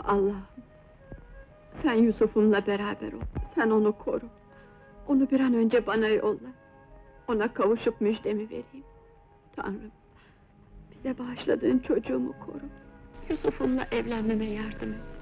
Allah'ım! Sen Yusuf'umla beraber ol, sen onu koru. Onu bir an önce bana yolla. Ona kavuşup müjdemi vereyim. Tanrım, bize bağışladığın çocuğumu koru. Yusuf'umla evlenmeme yardım et.